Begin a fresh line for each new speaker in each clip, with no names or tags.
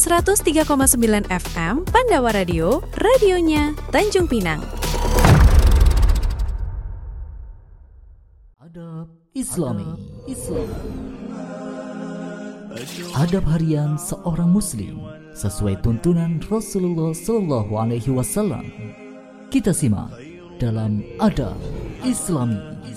103,9 FM Pandawa Radio, radionya Tanjung Pinang.
Adab Islami. Adab harian seorang muslim sesuai tuntunan Rasulullah SAW. Kita simak dalam Adab Islami.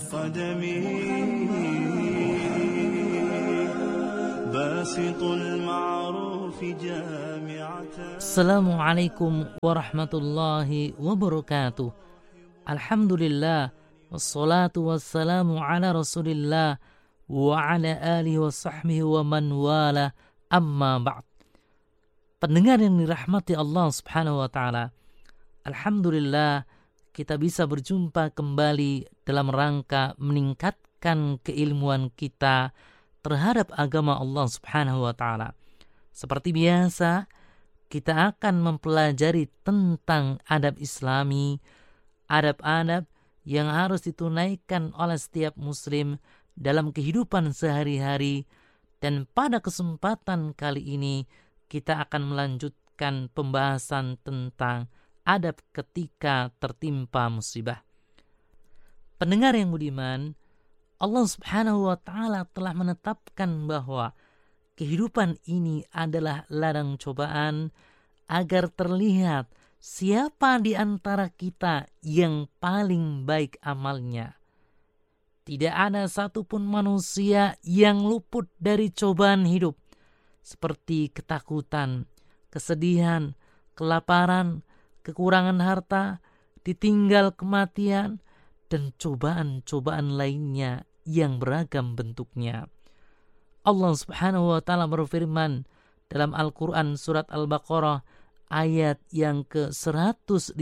Assalamualaikum warahmatullahi wabarakatuh. Alhamdulillah, wassalatu wassalamu ala rasulillah wa ala alihi wa sahbihi wa man wala, amma ba'd. Pendengar yang dirahmati Allah subhanahu wa ta'ala, alhamdulillah kita bisa berjumpa kembali dalam rangka meningkatkan keilmuan kita terhadap agama Allah subhanahu wa ta'ala. Seperti biasa, kita akan mempelajari tentang adab Islami, adab-adab yang harus ditunaikan oleh setiap muslim dalam kehidupan sehari-hari. Dan pada kesempatan kali ini, kita akan melanjutkan pembahasan tentang adab ketika tertimpa musibah. Pendengar yang budiman, Allah subhanahu wa ta'ala telah menetapkan bahwa kehidupan ini adalah ladang cobaan agar terlihat siapa di antara kita yang paling baik amalnya. Tidak ada satupun manusia yang luput dari cobaan hidup, seperti ketakutan, kesedihan, kelaparan, kekurangan harta, ditinggal kematian, dan cobaan-cobaan lainnya yang beragam bentuknya. Allah subhanahu wa ta'ala berfirman dalam Al-Quran surat Al-Baqarah ayat yang ke-155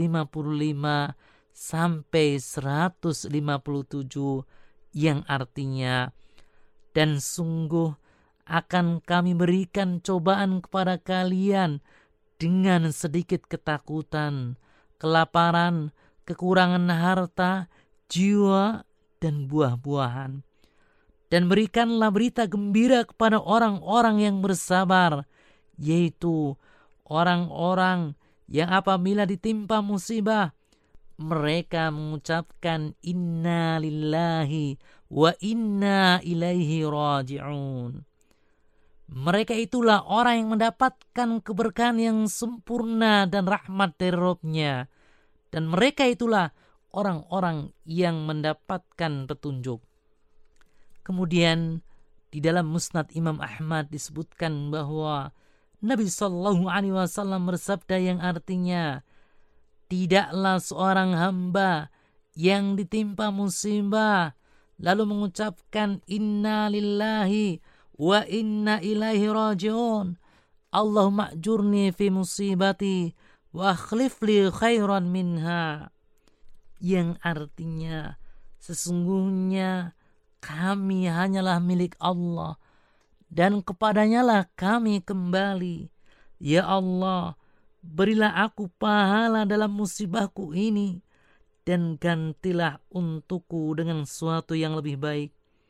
sampai 157 yang artinya, dan sungguh akan kami berikan cobaan kepada kalian dengan sedikit ketakutan, kelaparan, kekurangan harta, jiwa, dan buah-buahan. Dan berikanlah berita gembira kepada orang-orang yang bersabar, yaitu orang-orang yang apabila ditimpa musibah, mereka mengucapkan inna lillahi wa inna ilaihi raji'un. Mereka itulah orang yang mendapatkan keberkahan yang sempurna dan rahmat dari Rabb-Nya. Dan mereka itulah orang-orang yang mendapatkan petunjuk. Kemudian di dalam Musnad Imam Ahmad disebutkan bahwa Nabi SAW bersabda yang artinya, tidaklah seorang hamba yang ditimpa musibah lalu mengucapkan inna lillahi wa inna ilaihi raji'un, Allahumma ajurni fi musibati wa akhlif li khairan minha, yang artinya sesungguhnya kami hanyalah milik Allah dan kepadanyalah kami kembali. Ya Allah, berilah aku pahala dalam musibahku ini dan gantilah untukku dengan sesuatu yang lebih baik.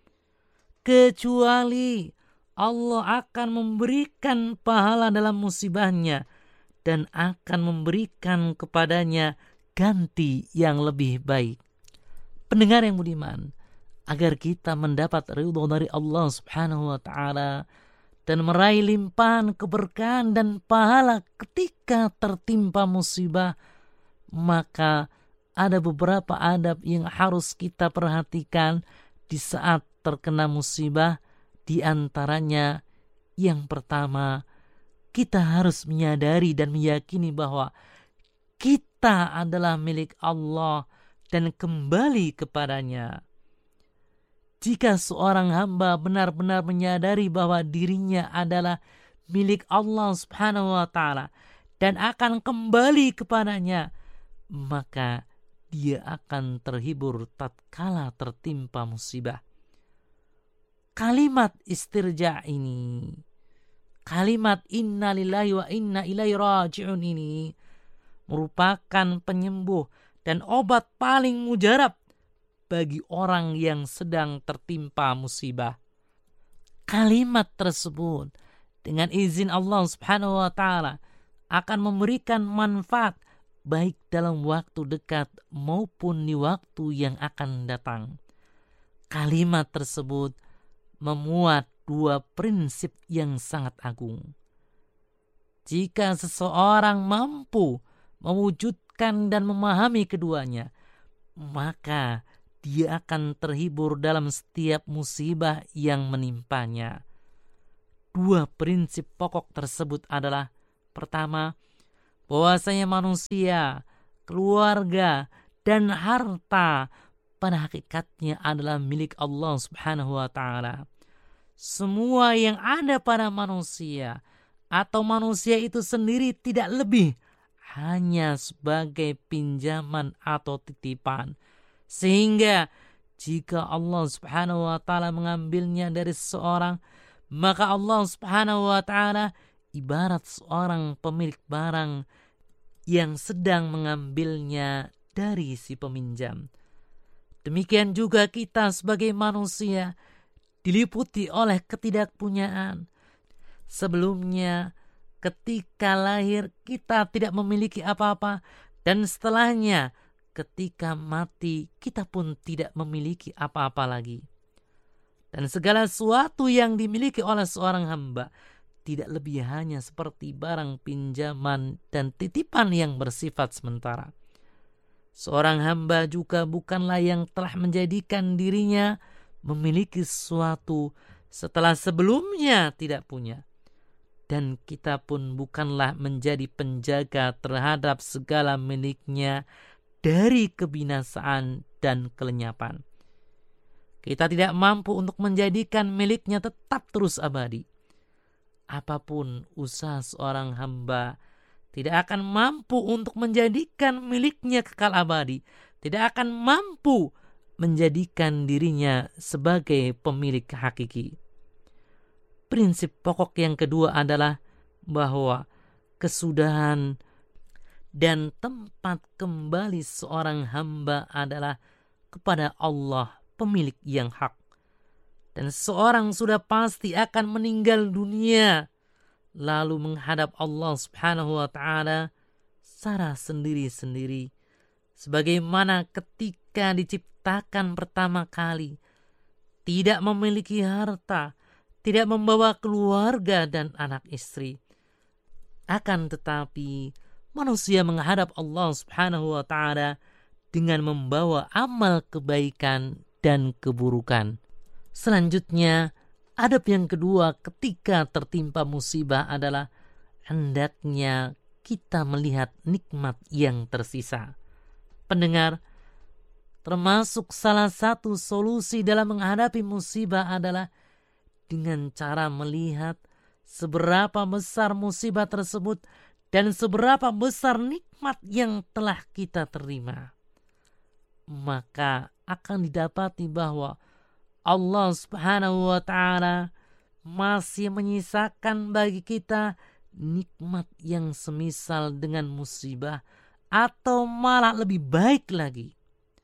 Kecuali Allah akan memberikan pahala dalam musibahnya dan akan memberikan kepadanya ganti yang lebih baik. Pendengar yang budiman, agar kita mendapat ridho dari Allah subhanahu wa ta'ala dan meraih limpahan keberkahan dan pahala ketika tertimpa musibah, maka ada beberapa adab yang harus kita perhatikan di saat terkena musibah. Di antaranya yang pertama, kita harus menyadari dan meyakini bahwa kita adalah milik Allah dan kembali kepadanya. Jika seorang hamba benar-benar menyadari bahwa dirinya adalah milik Allah subhanahu wa ta'ala dan akan kembali kepadanya, maka dia akan terhibur tatkala tertimpa musibah. Kalimat istirja ini, kalimat inna lillahi wa inna ilaihi raji'un ini merupakan penyembuh dan obat paling mujarab bagi orang yang sedang tertimpa musibah. Kalimat tersebut dengan izin Allah Subhanahu wa taala akan memberikan manfaat baik dalam waktu dekat maupun di waktu yang akan datang. Kalimat tersebut memuat dua prinsip yang sangat agung. Jika seseorang mampu mewujudkan dan memahami keduanya, maka dia akan terhibur dalam setiap musibah yang menimpanya. Dua prinsip pokok tersebut adalah: pertama, bahwasanya manusia, keluarga, dan harta pada hakikatnya adalah milik Allah Subhanahu wa taala. Semua yang ada pada manusia atau manusia itu sendiri tidak lebih hanya sebagai pinjaman atau titipan. Sehingga jika Allah Subhanahu wa taala mengambilnya dari seseorang, maka Allah Subhanahu wa taala ibarat seorang pemilik barang yang sedang mengambilnya dari si peminjam. Demikian juga kita sebagai manusia diliputi oleh ketidakpunyaan. Sebelumnya, ketika lahir kita tidak memiliki apa-apa, dan setelahnya ketika mati kita pun tidak memiliki apa-apa lagi. Dan segala sesuatu yang dimiliki oleh seorang hamba tidak lebih hanya seperti barang pinjaman dan titipan yang bersifat sementara. Seorang hamba juga bukanlah yang telah menjadikan dirinya memiliki sesuatu setelah sebelumnya tidak punya. Dan kita pun bukanlah menjadi penjaga terhadap segala miliknya dari kebinasaan dan kelenyapan. Kita tidak mampu untuk menjadikan miliknya tetap terus abadi. Apapun usaha seorang hamba tidak akan mampu untuk menjadikan miliknya kekal abadi, tidak akan mampu menjadikan dirinya sebagai pemilik hakiki. Prinsip pokok yang kedua adalah bahwa kesudahan dan tempat kembali seorang hamba adalah kepada Allah, pemilik yang hak. Dan seorang sudah pasti akan meninggal dunia, lalu menghadap Allah Subhanahu wa taala secara sendiri-sendiri, sebagaimana ketika diciptakan pertama kali, tidak memiliki harta, tidak membawa keluarga dan anak istri. Akan tetapi manusia menghadap Allah Subhanahu wa taala dengan membawa amal kebaikan dan keburukan. Selanjutnya, adab yang kedua ketika tertimpa musibah adalah hendaknya kita melihat nikmat yang tersisa. Pendengar, termasuk salah satu solusi dalam menghadapi musibah adalah dengan cara melihat seberapa besar musibah tersebut dan seberapa besar nikmat yang telah kita terima. Maka akan didapati bahwa Allah Subhanahu wa taala masih menyisakan bagi kita nikmat yang semisal dengan musibah atau malah lebih baik lagi.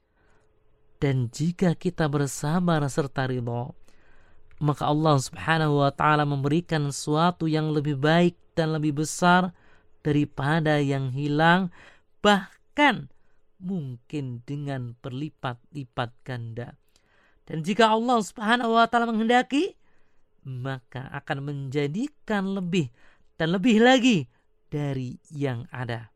Dan jika kita bersabar serta ridha, maka Allah Subhanahu wa taala memberikan sesuatu yang lebih baik dan lebih besar daripada yang hilang, bahkan mungkin dengan berlipat-lipat ganda. Dan jika Allah Subhanahu wa taala menghendaki, maka akan menjadikan lebih dan lebih lagi dari yang ada.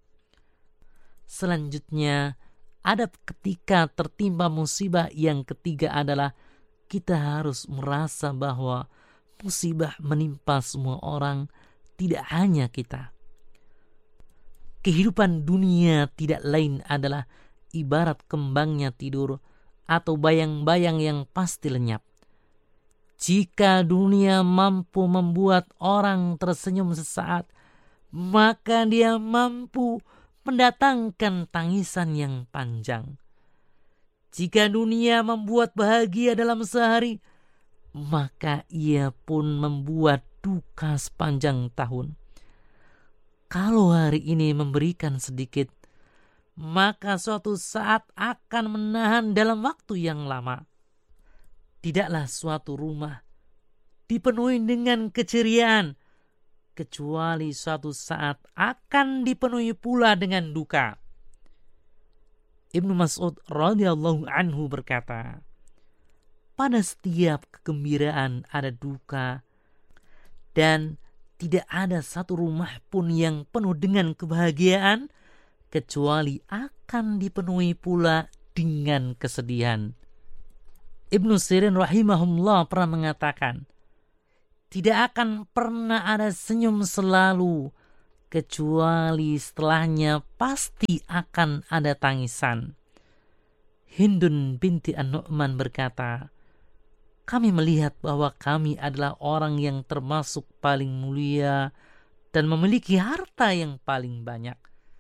Selanjutnya, adab ketika tertimpa musibah yang ketiga adalah kita harus merasa bahwa musibah menimpa semua orang, tidak hanya kita. Kehidupan dunia tidak lain adalah ibarat kembangnya tidur atau bayang-bayang yang pasti lenyap. Jika dunia mampu membuat orang tersenyum sesaat, maka dia mampu mendatangkan tangisan yang panjang. Jika dunia membuat bahagia dalam sehari, maka ia pun membuat duka sepanjang tahun. Kalau hari ini memberikan sedikit, maka suatu saat akan menahan dalam waktu yang lama. Tidaklah suatu rumah dipenuhi dengan keceriaan kecuali suatu saat akan dipenuhi pula dengan duka. Ibnu Mas'ud radhiyallahu anhu berkata, pada setiap kegembiraan ada duka, dan tidak ada satu rumah pun yang penuh dengan kebahagiaan kecuali akan dipenuhi pula dengan kesedihan. Ibnu Sirin rahimahullah pernah mengatakan, tidak akan pernah ada senyum selalu kecuali setelahnya pasti akan ada tangisan. Hindun binti An-Nu'man berkata, kami melihat bahwa kami adalah orang yang termasuk paling mulia dan memiliki harta yang paling banyak.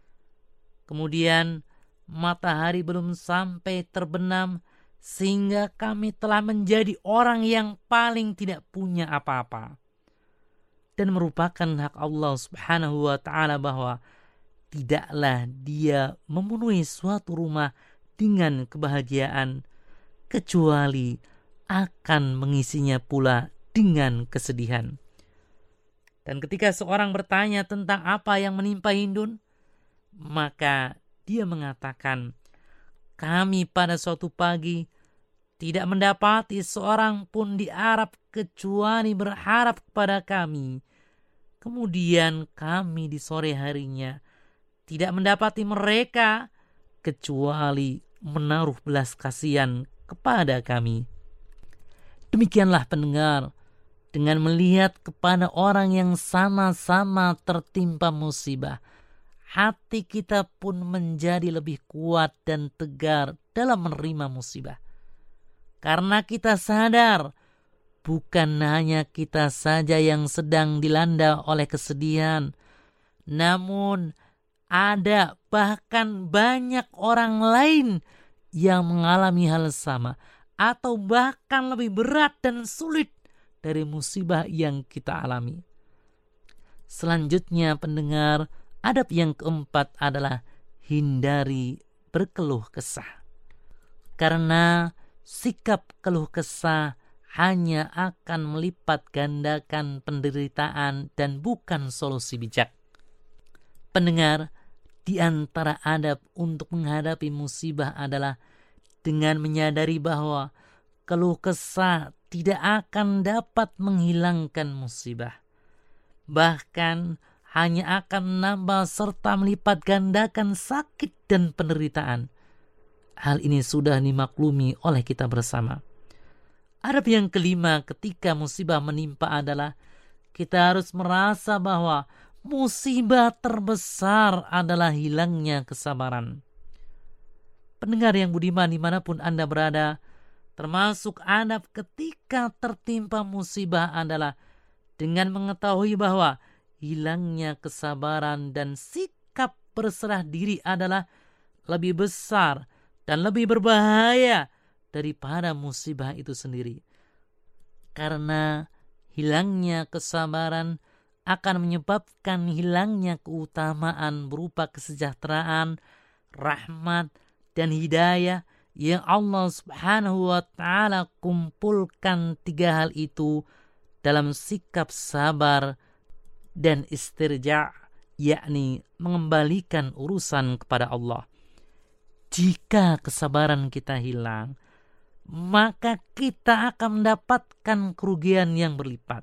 Kemudian matahari belum sampai terbenam sehingga kami telah menjadi orang yang paling tidak punya apa-apa. Dan merupakan hak Allah Subhanahu wa ta'ala bahwa tidaklah Dia memenuhi suatu rumah dengan kebahagiaan kecuali akan mengisinya pula dengan kesedihan. Dan ketika seorang bertanya tentang apa yang menimpa Hindun, maka dia mengatakan, kami pada suatu pagi tidak mendapati seorang pun di Arab kecuali berharap kepada kami. Kemudian kami di sore harinya tidak mendapati mereka kecuali menaruh belas kasihan kepada kami. Demikianlah pendengar, dengan melihat kepada orang yang sama-sama tertimpa musibah, hati kita pun menjadi lebih kuat dan tegar dalam menerima musibah. Karena kita sadar, bukan hanya kita saja yang sedang dilanda oleh kesedihan, namun ada bahkan banyak orang lain yang mengalami hal sama, atau bahkan lebih berat dan sulit dari musibah yang kita alami. Selanjutnya pendengar, adab yang keempat adalah hindari berkeluh kesah. Karena sikap keluh kesah hanya akan melipat gandakan penderitaan dan bukan solusi bijak. Pendengar, di antara adab untuk menghadapi musibah adalah dengan menyadari bahwa keluh kesah tidak akan dapat menghilangkan musibah. Bahkan hanya akan menambah serta melipat gandakan sakit dan penderitaan. Hal ini sudah dimaklumi oleh kita bersama. Adab yang kelima ketika musibah menimpa adalah kita harus merasa bahwa musibah terbesar adalah hilangnya kesabaran. Pendengar yang budiman dimanapun Anda berada, termasuk adab ketika tertimpa musibah adalah dengan mengetahui bahwa hilangnya kesabaran dan sikap berserah diri adalah lebih besar dan lebih berbahaya daripada musibah itu sendiri. Karena hilangnya kesabaran akan menyebabkan hilangnya keutamaan berupa kesejahteraan, rahmat, dan hidayah yang Allah Subhanahu wa ta'ala kumpulkan tiga hal itu dalam sikap sabar dan istirja', yakni mengembalikan urusan kepada Allah. Jika kesabaran kita hilang, maka kita akan mendapatkan kerugian yang berlipat.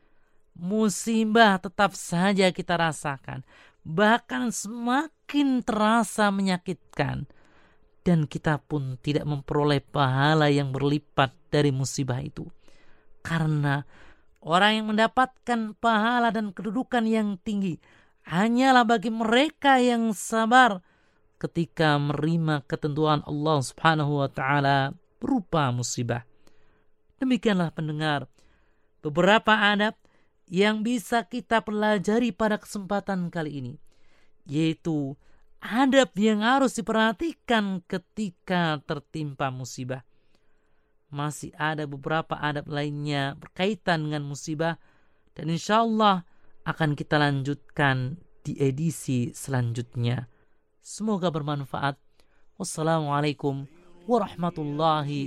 Musibah tetap saja kita rasakan, bahkan semakin terasa menyakitkan, dan kita pun tidak memperoleh pahala yang berlipat dari musibah itu. Karena orang yang mendapatkan pahala dan kedudukan yang tinggi hanyalah bagi mereka yang sabar ketika menerima ketentuan Allah Subhanahu wa ta'ala berupa musibah. Demikianlah pendengar, beberapa adab yang bisa kita pelajari pada kesempatan kali ini, yaitu adab yang harus diperhatikan ketika tertimpa musibah. Masih ada beberapa adab lainnya berkaitan dengan musibah, dan insya Allah akan kita lanjutkan di edisi selanjutnya. Semoga bermanfaat. Wassalamualaikum warahmatullahi